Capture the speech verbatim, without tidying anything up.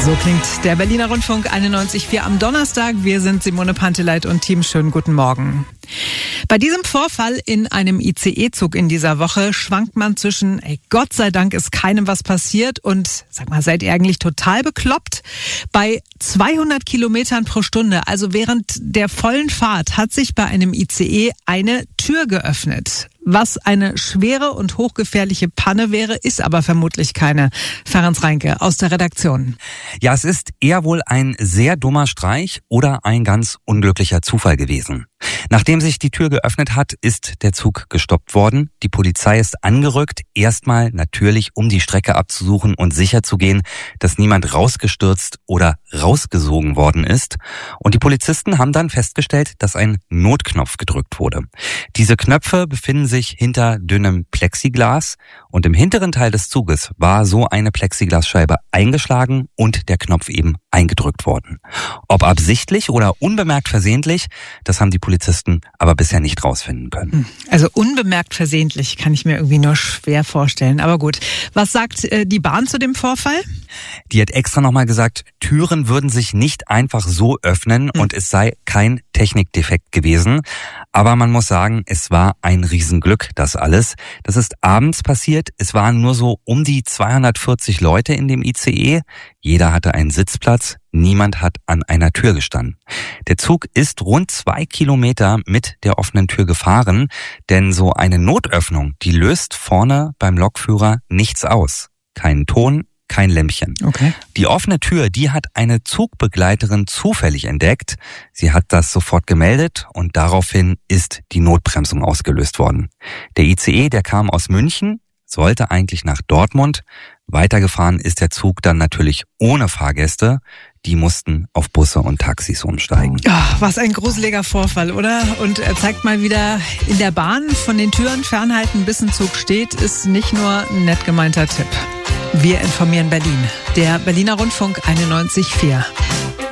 So klingt der Berliner Rundfunk einundneunzig Komma vier am Donnerstag. Wir sind Simone Panteleit und Team. Schönen guten Morgen. Bei diesem Vorfall in einem I C E-Zug in dieser Woche schwankt man zwischen, ey, Gott sei Dank ist keinem was passiert und, sag mal, seid ihr eigentlich total bekloppt? Bei zweihundert Kilometern pro Stunde, also während der vollen Fahrt, hat sich bei einem I C E eine Tür geöffnet. Was eine schwere und hochgefährliche Panne wäre, ist aber vermutlich keine. Ferenc Reinke aus der Redaktion. Ja, es ist eher wohl ein sehr dummer Streich oder ein ganz unglücklicher Zufall gewesen. Nachdem sich die Tür geöffnet hat, ist der Zug gestoppt worden. Die Polizei ist angerückt, erstmal natürlich, um die Strecke abzusuchen und sicherzugehen, dass niemand rausgestürzt oder rausgesogen worden ist. Und die Polizisten haben dann festgestellt, dass ein Notknopf gedrückt wurde. Diese Knöpfe befinden sich hinter dünnem Plexiglas und im hinteren Teil des Zuges war so eine Plexiglasscheibe eingeschlagen und der Knopf eben eingedrückt worden. Ob absichtlich oder unbemerkt versehentlich, das haben die Polizisten aber bisher nicht rausfinden können. Also unbemerkt versehentlich kann ich mir irgendwie nur schwer vorstellen. Aber gut, was sagt äh, die Bahn zu dem Vorfall? Die hat extra nochmal gesagt, Türen würden sich nicht einfach so öffnen mhm. und es sei kein Technikdefekt gewesen. Aber man muss sagen, es war ein Riesenglück, das alles. Das ist abends passiert. Es waren nur so um die zweihundertvierzig Leute in dem I C E. Jeder hatte einen Sitzplatz. Niemand hat an einer Tür gestanden. Der Zug ist rund zwei Kilometer mit der offenen Tür gefahren, denn so eine Notöffnung, die löst vorne beim Lokführer nichts aus. Keinen Ton, kein Lämpchen. Okay. Die offene Tür, die hat eine Zugbegleiterin zufällig entdeckt. Sie hat das sofort gemeldet und daraufhin ist die Notbremsung ausgelöst worden. Der I C E, der kam aus München, sollte eigentlich nach Dortmund. Weitergefahren ist der Zug dann natürlich ohne Fahrgäste. Die mussten auf Busse und Taxis umsteigen. Oh, was ein gruseliger Vorfall, oder? Und er zeigt mal wieder, in der Bahn von den Türen fernhalten, bis ein Zug steht, ist nicht nur ein nett gemeinter Tipp. Wir informieren Berlin. Der Berliner Rundfunk einundneunzig Komma vier.